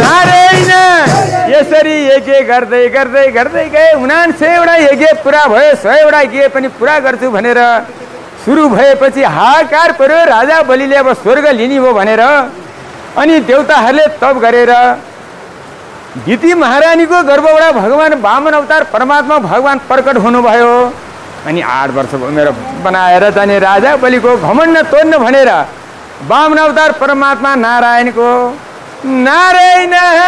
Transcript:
नारायण। यसरी यज्ञ गर्दै गर्दै गर्दै गए 99वटा यज्ञ पुरा भयो, 100वटा यज्ञ पनि पुरा गर्छु भनेर सुरु भएपछि हाहाकार पर्यो। राजा बलिले अब स्वर्ग लिने हो भनेर अनि देवताहरूले तप गरेर दिति महारानीको गर्भबाट भगवान वामन अवतार परमात्मा भगवान प्रकट हुनुभयो। अनि 8 वर्षको उमेर बनाएर जाने राजा बलिको घमण्ड तोड्न भनेर वामन अवतार परमात्मा नारायणको नारायण